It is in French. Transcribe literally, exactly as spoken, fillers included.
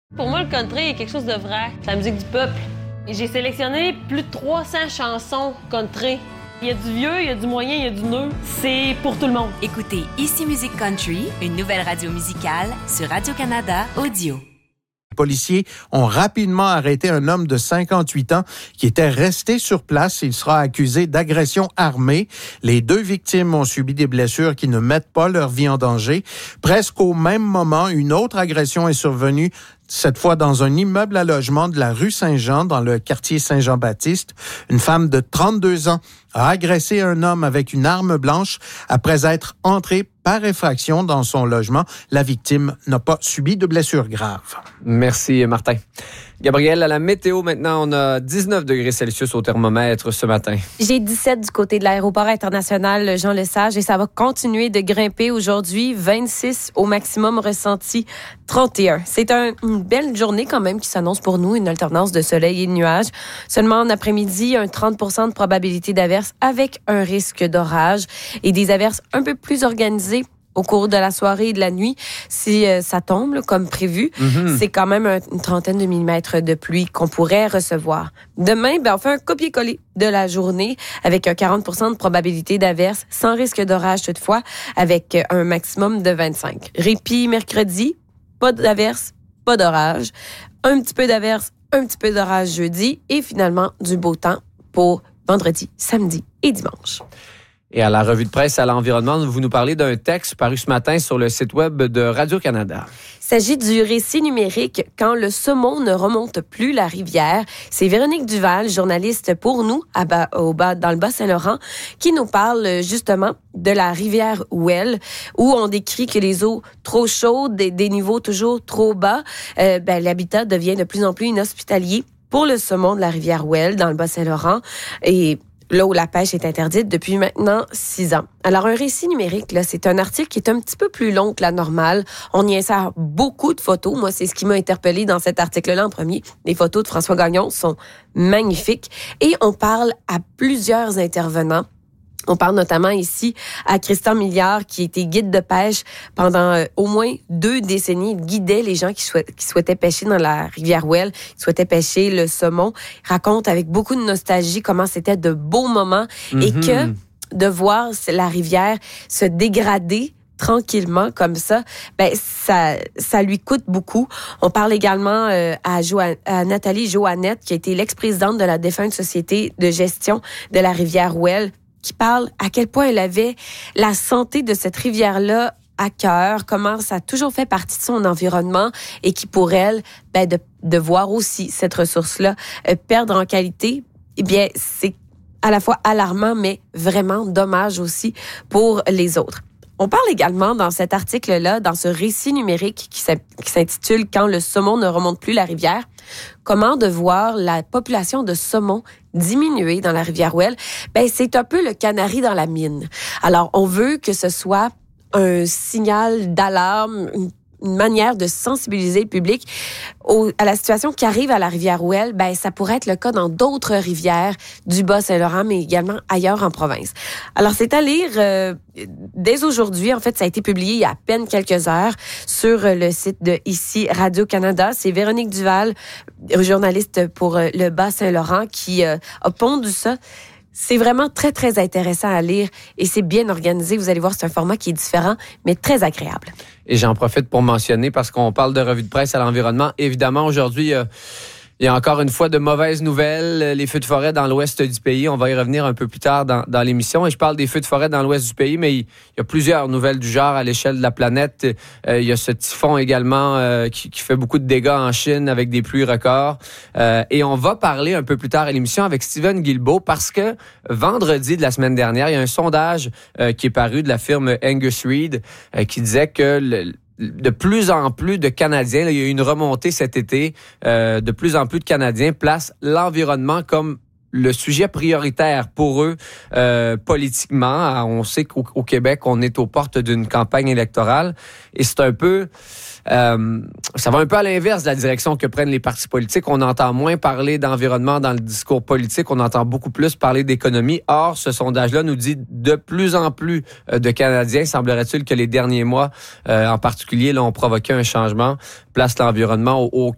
Pour moi, le country est quelque chose de vrai. C'est la musique du peuple. Et j'ai sélectionné plus de trois cents chansons country. Il y a du vieux, il y a du moyen, il y a du neuf. C'est pour tout le monde. Écoutez Ici Musique Country, une nouvelle radio musicale sur Radio-Canada Audio. Les policiers ont rapidement arrêté un homme de cinquante-huit ans qui était resté sur place. Il sera accusé d'agression armée. Les deux victimes ont subi des blessures qui ne mettent pas leur vie en danger. Presque au même moment, une autre agression est survenue, cette fois dans un immeuble à logement de la rue Saint-Jean, dans le quartier Saint-Jean-Baptiste. Une femme de trente-deux ans a agressé un homme avec une arme blanche après être entrée par effraction dans son logement. La victime n'a pas subi de blessures graves. Merci, Martin. Gabrielle, à la météo, maintenant, on a dix-neuf degrés Celsius au thermomètre ce matin. J'ai dix-sept du côté de l'aéroport international Jean-Lesage et ça va continuer de grimper aujourd'hui. vingt-six au maximum ressenti, trente et un. C'est un, une belle journée quand même qui s'annonce pour nous, une alternance de soleil et de nuages. Seulement en après-midi, un trente pour cent de probabilité d'averse avec un risque d'orage et des averses un peu plus organisées au cours de la soirée et de la nuit. Si euh, ça tombe là, comme prévu, mm-hmm. c'est quand même un, une trentaine de millimètres de pluie qu'on pourrait recevoir. Demain, ben, on fait un copier-coller de la journée avec un quarante pour cent de probabilité d'averse, sans risque d'orage toutefois, avec un maximum de vingt-cinq. Répit mercredi, pas d'averse, pas d'orage. Un petit peu d'averse, un petit peu d'orage jeudi et finalement du beau temps pour vendredi, samedi et dimanche. Et à la revue de presse à l'environnement, vous nous parlez d'un texte paru ce matin sur le site web de Radio-Canada. Il s'agit du récit numérique « Quand le saumon ne remonte plus la rivière ». C'est Véronique Duval, journaliste pour nous à bas, au bas, dans le Bas-Saint-Laurent, qui nous parle justement de la rivière Ouelle, où on décrit que les eaux trop chaudes, des, des niveaux toujours trop bas, euh, ben, l'habitat devient de plus en plus inhospitalier pour le saumon de la rivière Ouelle dans le Bas-Saint-Laurent. Et là où la pêche est interdite depuis maintenant six ans. Alors, un récit numérique, là, c'est un article qui est un petit peu plus long que la normale. On y insère beaucoup de photos. Moi, c'est ce qui m'a interpellée dans cet article-là en premier. Les photos de François Gagnon sont magnifiques. Et on parle à plusieurs intervenants. On parle notamment ici à Christian Milliard, qui était guide de pêche pendant euh, au moins deux décennies. Il guidait les gens qui, souhait, qui souhaitaient pêcher dans la rivière Ouelle, qui souhaitaient pêcher le saumon. Il raconte avec beaucoup de nostalgie comment c'était de beaux moments mm-hmm. et que de voir la rivière se dégrader tranquillement comme ça, ben ça ça lui coûte beaucoup. On parle également euh, à, jo- à Nathalie Joannette, qui a été l'ex-présidente de la défunte société de gestion de la rivière Ouelle, qui parle à quel point elle avait la santé de cette rivière-là à cœur, comment ça a toujours fait partie de son environnement et qui, pour elle, ben, de, de voir aussi cette ressource-là euh, perdre en qualité, eh bien, c'est à la fois alarmant, mais vraiment dommage aussi pour les autres. On parle également dans cet article-là, dans ce récit numérique qui s'intitule « Quand le saumon ne remonte plus la rivière », comment de voir la population de saumon diminuer dans la rivière Ouelle. Ben, c'est un peu le canari dans la mine. Alors, on veut que ce soit un signal d'alarme, une une manière de sensibiliser le public au, à la situation qui arrive à la rivière Ouelle. Ben, ça pourrait être le cas dans d'autres rivières du Bas-Saint-Laurent, mais également ailleurs en province. Alors, c'est à lire euh, dès aujourd'hui. En fait, ça a été publié il y a à peine quelques heures sur le site de Ici Radio-Canada. C'est Véronique Duval, journaliste pour le Bas-Saint-Laurent, qui euh, a pondu ça. C'est vraiment très, très intéressant à lire et c'est bien organisé. Vous allez voir, c'est un format qui est différent, mais très agréable. Et j'en profite pour mentionner, parce qu'on parle de revue de presse à l'environnement. Évidemment, aujourd'hui, euh, il y a encore une fois de mauvaises nouvelles. Les feux de forêt dans l'ouest du pays, on va y revenir un peu plus tard dans, dans l'émission. Et je parle des feux de forêt dans l'ouest du pays, mais il, il y a plusieurs nouvelles du genre à l'échelle de la planète. Euh, il y a ce typhon également euh, qui, qui fait beaucoup de dégâts en Chine avec des pluies records. Euh, et on va parler un peu plus tard à l'émission avec Steven Guilbeault, parce que vendredi de la semaine dernière, il y a un sondage euh, qui est paru de la firme Angus Reid euh, qui disait que le, de plus en plus de Canadiens, là, il y a eu une remontée cet été, euh, de plus en plus de Canadiens placent l'environnement comme le sujet prioritaire pour eux euh, politiquement. On sait qu'au au Québec, on est aux portes d'une campagne électorale et c'est un peu... Euh, ça va un peu à l'inverse de la direction que prennent les partis politiques. On entend moins parler d'environnement dans le discours politique, on entend beaucoup plus parler d'économie. Or, ce sondage-là nous dit de plus en plus de Canadiens, semblerait-il que les derniers mois, euh, en particulier, là, ont provoqué un changement, place l'environnement au, au